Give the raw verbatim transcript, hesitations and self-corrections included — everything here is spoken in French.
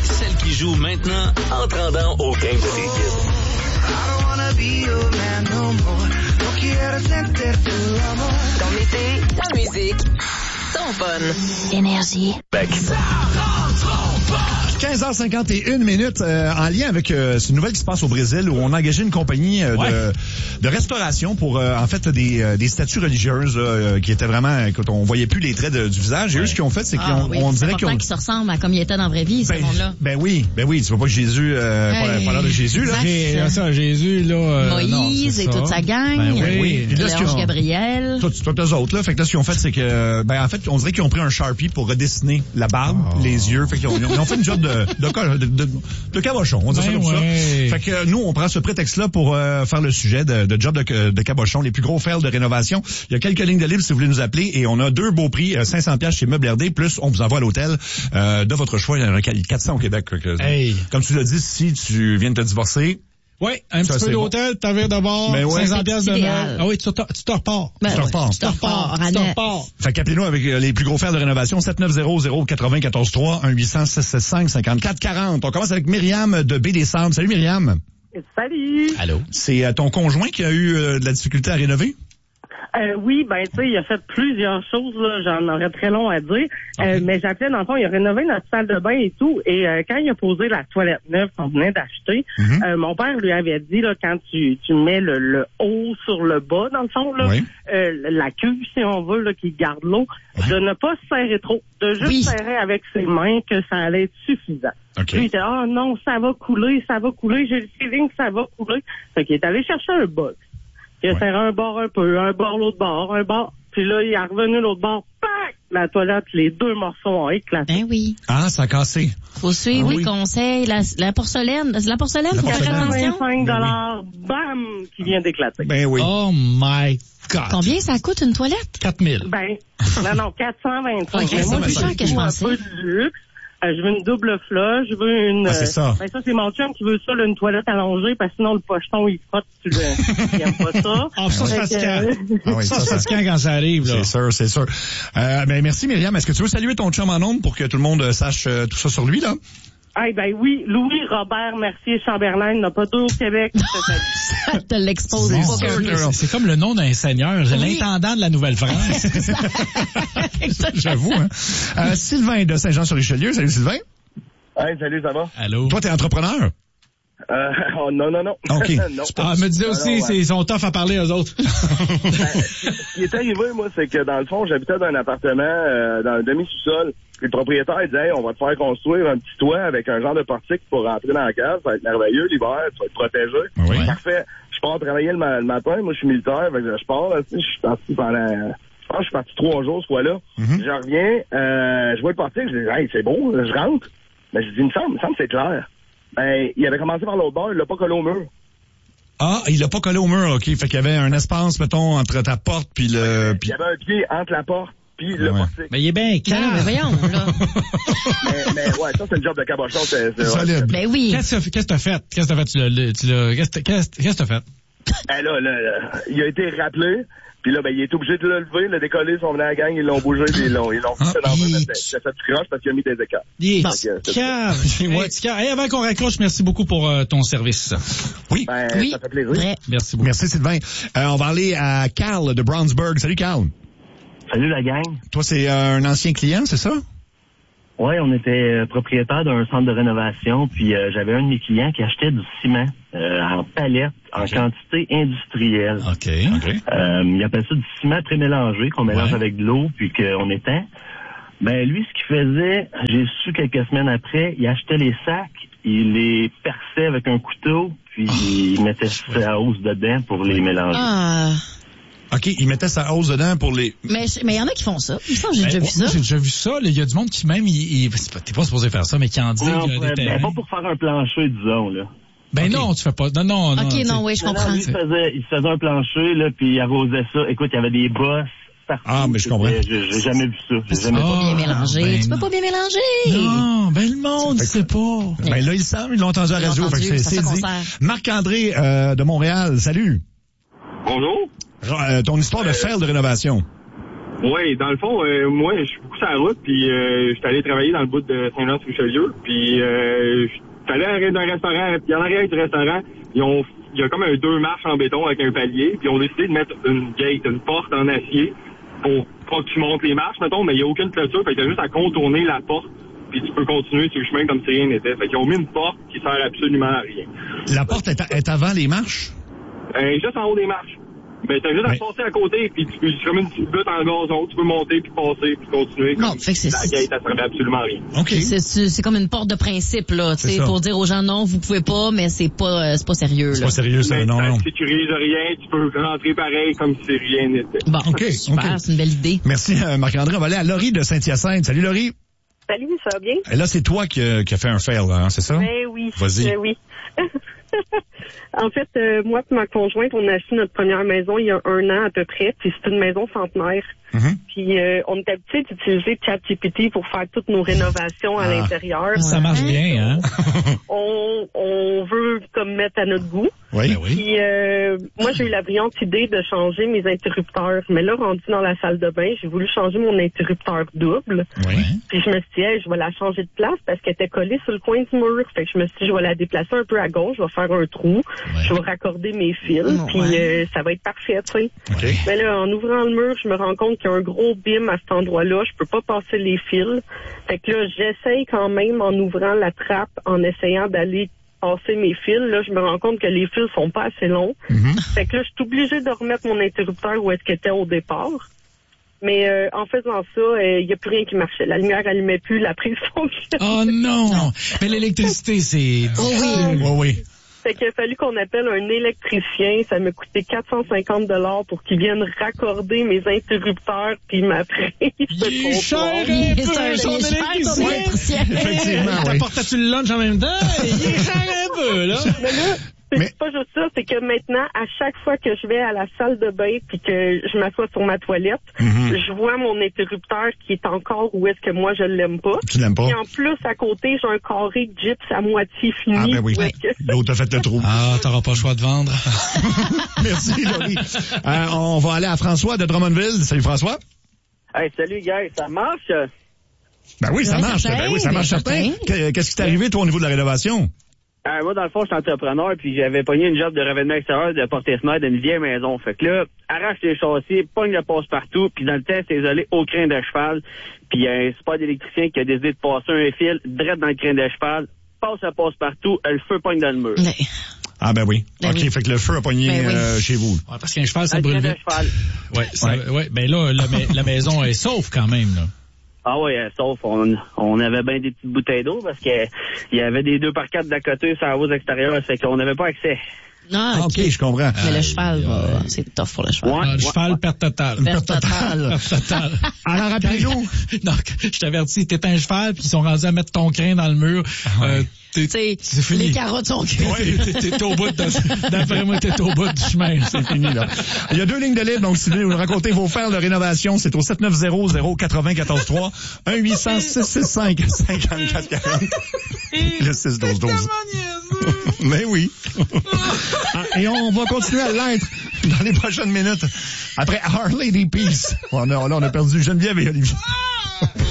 Celle qui joue maintenant en te rendant au game de tes kids. Ton été, ta musique, ton fun. Énergie. Bec. quinze heures cinquante et une minutes euh, en lien avec euh, cette nouvelle qui se passe au Brésil où on a engagé une compagnie euh, Ouais. de, de restauration pour euh, en fait des, euh, des statues religieuses euh, qui étaient vraiment, écoute, on voyait plus les traits de, du visage. Et eux, ce qu'ils ont fait, c'est qu'ils Ah, ont, oui, on c'est dirait qu'ils important ont... qu'ils se ressemblent à comme ils étaient dans la vraie vie, ce Ben, monde-là. ben oui, ben oui, tu vois pas que Jésus, euh, Hey. pas, pas l'air de Jésus, là. Exact. J'ai, ça, Jésus, là. Euh, Moïse non, c'est et ça. toute sa gang. Ben oui. Oui. Puis là, ce qu'ils L'ange ont- Gabriel. Toi, toi, eux autres, là. Fait que là, ce qu'ils ont fait, c'est que, ben, en fait, on dirait qu'ils ont pris un Sharpie pour redessiner la barbe, Oh. les yeux. Fait qu'ils ont, ils ont fait une job de, de, de, de, de cabochon. On dit ça Ben comme ouais. ça. Fait que euh, nous, on prend ce prétexte-là pour euh, faire le sujet de, de job de, de cabochon, les plus gros fails de rénovation. Il y a quelques lignes de libre si vous voulez nous appeler et on a deux beaux prix, euh, cinq cents piastres chez Meubles R D, plus on vous envoie à l'hôtel euh, de votre choix. Il y en a quatre cents au Québec. Que, Hey. Comme tu l'as dit, si tu viens de te divorcer, Oui, un Ça, petit c'est peu bon. d'hôtel, t'as vu d'abord, Ben ouais. cinq cents piastres de C'est Noël. idéal. Ah oui, tu te, tu te repars. Ben, Tu te repars. Tu te repars, Tu te Annette. repars. fait qu'appelez-nous avec euh, les plus gros fails de rénovation, sept neuf zéro zéro quatre vingt quatorze trois, un huit cents six sept cinq cinquante-quatre quarante. On commence avec Myriam de Baie des Sables. Salut Myriam. Salut! Allô? C'est euh, ton conjoint qui a eu euh, de la difficulté à rénover? Euh, oui, ben tu sais, il a fait plusieurs choses, là, j'en aurais très long à dire. Euh, mais j'appelais, dans le fond, il a rénové notre salle de bain et tout. Et euh, quand il a posé la toilette neuve qu'on venait d'acheter, Mhm. euh, mon père lui avait dit, là, quand tu, tu mets le, le haut sur le bas, dans le fond, là, Oui. euh, la cuve, si on veut, là, qui garde l'eau, de ne pas se serrer trop, de juste Oui. serrer avec ses mains, que ça allait être suffisant. OK. Lui, il était, ah non, ça va couler, ça va couler, j'ai le feeling que ça va couler. Fait qu'il est allé chercher un box. Il a Ouais. serré un bord un peu, un bord l'autre bord, un bord. Puis là, il est revenu l'autre bord, pac! La toilette, les deux morceaux ont éclaté. Ben oui. Ah, ça a cassé. Faut suivre Ah les oui. conseils. La, la porcelaine. C'est la porcelaine, La faut faire porcelaine. attention. quatre-vingt-cinq dollars, bam, qui vient d'éclater. Ben oui. Oh my God. Combien ça coûte une toilette? quatre mille. Ben, non, non, quatre cent vingt-cinq. Ok, Mais c'est moi, plus j'ai cher que je un pensais. peu de luxe. Euh, je veux une double flush, je veux une... Ah, c'est ça. Ben ça, c'est mon chum qui veut ça, là, une toilette allongée, parce que sinon, le pocheton, il frotte, tu le... il aime pas ça. Ah, ça, c'est Fait fatigant. que- Ah oui, Ça, ça, c'est ça- fatigant quand ça arrive, là. C'est sûr, c'est sûr. Euh, ben merci Myriam. Est-ce que tu veux saluer ton chum en ondes pour que tout le monde euh, sache euh, tout ça sur lui, là? Ah, ben oui, Louis-Robert Mercier-Chamberlain n'a pas deux au Québec. Ça te l'expose C'est pas sûr qu'un que- peu. C'est, c'est comme le nom d'un seigneur. J'ai Oui. l'intendant de la Nouvelle-France. J'avoue, hein. Euh, Sylvain de Saint-Jean-sur-Richelieu. Salut Sylvain. Hey, salut, ça va? Allô? Toi, t'es entrepreneur? Euh, oh, non, non, non. OK. non. Ah, me disait aussi, Non, non, c'est, ils sont tough à parler, eux autres. Ben, ce qui est arrivé, moi, c'est que dans le fond, j'habitais dans un appartement, euh, dans un demi-sous-sol. Puis le propriétaire, il disait, hey, on va te faire construire un petit toit avec un genre de portique pour rentrer dans la case. Ça va être merveilleux l'hiver, tu vas être protégé. Oui. Parfait. Je pars travailler le, ma- le matin. Moi, je suis militaire. Fait que je pars, là, tu sais, je suis parti pendant, je pense que je suis parti trois jours ce fois-là. Mhm. Je reviens, euh, je vois le portique, je dis, hey, c'est beau, je rentre. Mais je dis, il me semble, il me semble que c'est clair. Ben, il avait commencé par l'autre bord, il l'a pas collé au mur. Ah, il l'a pas collé au mur, OK. Fait qu'il y avait un espace, mettons, entre ta porte puis le... Il Puis... y avait un pied entre la porte puis le Ouais. portique. Mais il est bien Ben non, calme. mais voyons, là. mais, mais ouais, ça, c'est le job de cabochon. C'est, c'est, Solide. Ben oui. Qu'est-ce que qu'est-ce que t'as fait? Qu'est-ce que t'as fait? Tu l'as, le- tu l'as, qu'est-ce que qu'est-ce qu'est-ce que t'as fait? Ben là, là, là, il a été rappelé, puis là, ben, il est obligé de le lever, le décoller, ils sont venus à la gang, ils l'ont bougé, puis ils l'ont, ils l'ont Ah, fait dans le il- C'est fait du croche parce qu'il a mis des écarts. Il est Bon. calme. Ouais, tu calme. Hey, avant qu'on raccroche, merci beaucoup pour euh, ton service. Oui. Ben, Oui. ça fait plaisir. Vrai. Merci beaucoup. Merci Sylvain. Euh, on va aller à Carl de Brownsburg. Salut Carl. Salut la gang. Toi, c'est euh, un ancien client, c'est ça? Ouais, on était euh, propriétaire d'un centre de rénovation, puis euh, j'avais un de mes clients qui achetait du ciment euh, en palette, en Ok. quantité industrielle. OK. OK. Euh, il appelle ça du ciment pré-mélangé qu'on mélange Ouais. avec de l'eau puis qu'on étend. Ben lui, ce qu'il faisait, j'ai su quelques semaines après, il achetait les sacs, il les perçait avec un couteau, puis il mettait sa hausse dedans pour les mélanger. Ah. OK, il mettait sa hausse dedans pour les... Mais mais il y en a qui font ça. Il me semble que j'ai déjà Ben, vu ça. moi, J'ai déjà vu ça. là. Il y a du monde qui même, il, il- c'est pas- t'es pas supposé faire ça, mais qui en dit Non, qu'il y a ben, des ben, terrains. pas pour faire un plancher, disons, là. Ben Ok. non, tu fais pas. Non, non, non. OK, tu sais. non, oui, je Non, non, comprends. lui, il faisait, il faisait un plancher, là, puis il arrosait ça. Écoute, il y avait des bosses partout. Ah, mais je comprends. C'était- J'ai j'ai jamais vu ça. J'ai jamais Ah, Pas bien mélangé. ben tu peux non. pas bien mélanger. Non, ben le monde, c'est pas. Ben là, ils savent, ils l'ont entendu à la Ils radio. l'ont Fait que entendu, c'est, c'est ça c'est qu'on dit. sert. Marc-André euh, de Montréal, salut. Bonjour. Euh, ton histoire de fail de rénovation. Oui, dans le fond, euh, moi, je suis beaucoup sur la route, puis euh, je suis allé travailler dans le bout de Saint-Jean-sur-Richelieu, puis euh, je suis allé à d'un restaurant, puis en arrière du restaurant, ils ont, il y a comme un deux marches en béton avec un palier, puis ils ont décidé de mettre une gate, une porte en acier, pour pas que tu montes les marches, mettons, mais il n'y a aucune clôture, fait que t'as juste à contourner la porte, puis tu peux continuer sur le chemin comme si rien n'était. Fait qu'ils ont mis une porte qui sert absolument à rien. La porte est, à, est avant les marches? Euh, juste en haut des marches. Ben, t'as juste à Ouais. passer à côté, puis tu peux, c'est comme une petite butte en gazon, tu peux monter, puis passer, puis continuer. Non, comme fait que c'est- la gate, ça servait absolument à rien. OK. C'est, c'est, c'est comme une porte de principe, là, tu C'est sais, ça. pour dire aux gens non, vous pouvez pas, mais c'est pas, euh, c'est pas sérieux, C'est là. pas sérieux, ça, Mais non, ça non. sécurise rien, tu peux rentrer pareil comme si rien n'était. Bon, OK, super, OK. c'est une belle idée. Merci, euh, Marc-André. On va aller à Laurie de Saint-Hyacinthe. Salut, Laurie. Salut, ça va bien? Et là, c'est toi qui, euh, qui a fait un fail, hein, c'est ça? Ben oui. Vas-y. Euh, oui. En fait, euh, moi et ma conjointe, on a acheté notre première maison il y a un an à peu près, puis c'est une maison centenaire. Mhm. Puis euh, on est habitué d'utiliser ChatGPT pour faire toutes nos rénovations à Ah. l'intérieur. Ça marche bien, hein? On, on veut comme mettre à notre goût. Oui. Ben oui. Puis euh, moi, j'ai eu la brillante idée de changer mes interrupteurs. Mais là, rendu dans la salle de bain, j'ai voulu changer mon interrupteur double. Oui. Puis je me suis dit, hey, je vais la changer de place parce qu'elle était collée sur le coin du mur. Fait que je me suis dit, je vais la déplacer un peu à gauche, je vais faire un trou, je vais raccorder mes fils, Ouais. puis euh, ça va être parfait, tu sais. OK. Mais là, en ouvrant le mur, je me rends compte qu'il y a un gros bim à cet endroit-là. Je peux pas passer les fils. Fait que là, j'essaye quand même en ouvrant la trappe, en essayant d'aller passer mes fils. Là, je me rends compte que les fils sont pas assez longs. Mm-hmm. Fait que là, je suis obligée de remettre mon interrupteur où est-ce qu'il était au départ. Mais euh, en faisant ça, il n'y a plus rien qui marchait. La lumière allumait plus, la prise fonctionnait. Oh non! Mais l'électricité, c'est... Oh oui. Oui, oui. Fait qu'il a fallu qu'on appelle un électricien. Ça m'a coûté quatre cent cinquante dollars pour qu'il vienne raccorder mes interrupteurs puis ma prise Il de est cher comptoir. un Il est peu, cher, son il est cher, ton électricien. électricien. Effectivement, oui. T'apportes-tu le lunch en même temps? Il est cher un peu, là. Mais là, c'est Mais- pas juste ça, c'est que maintenant, à chaque fois que je vais à la salle de bain puis que je m'assois sur ma toilette, Mhm. je vois mon interrupteur qui est encore où est-ce que moi je l'aime pas. Tu l'aimes pas? Et en plus, à côté, j'ai un carré de gyps à moitié fini. Ah, ben oui. où est-ce que- L'autre a fait le trou. Ah, t'auras pas le choix de vendre. Merci, Laurie. Euh, on va aller à François de Drummondville. Salut, François. Hey, salut, gars, ça marche? Ben oui, ça Ouais, marche. certain, Ben oui, ça marche ben certain. certain. Que- Qu'est-ce qui t'est arrivé, toi, au niveau de la rénovation? Euh, moi, dans le fond, je suis entrepreneur, puis j'avais pogné une job de revêtement extérieur de porte-fenêtre d'une vieille maison. Fait que là, arrache les châssis, pogne le passe-partout, puis dans le test, c'est isolé au crin de cheval. Puis il y a un super d'électricien qui a décidé de passer un fil direct dans le crin de cheval, passe le passe-partout, le feu pogne dans le mur. Mais- Ah, ben oui. Ben OK, oui. fait que le feu a pogné Ben oui. euh, chez vous. Ouais, parce qu'un cheval, ça Dans le brûle crin de vite. cheval. Ouais, ça, Ouais. ouais. Ben là, la, ma- la maison est sauve quand même, là. Ah oui, euh, sauf on, on avait bien des petites bouteilles d'eau parce que il y avait des deux par quatre d'à côté sur la route extérieure, fait qu'on n'avait pas accès. Ah, Ah, OK, je comprends. Mais le cheval, va- c'est tough pour le cheval. Ouais. Ah, le cheval, perte totale. Perte totale. Perte totale. Alors, rappelez-nous. Donc, je t'avertis, t'es un cheval, puis ils sont rendus à mettre ton crin dans le mur. Euh, t'es- Tu sais, c'est fini. les carottes sont cuites. Ouais, t'es, t'es au bout de, d'après moi, t'es au bout du chemin. C'est fini, là. Il y a deux lignes de libre, donc si vous voulez nous raconter vos fails de rénovation, c'est au sept neuf zéro zéro quatre zéro un quatre trois, un huit cents six six cinq cinquante-quatre quarante. Le six douze douze. Mais oui. Ah, et on va continuer à l'être dans les prochaines minutes. Après Our Lady Peace. On a, là, on a perdu Geneviève et Olivier.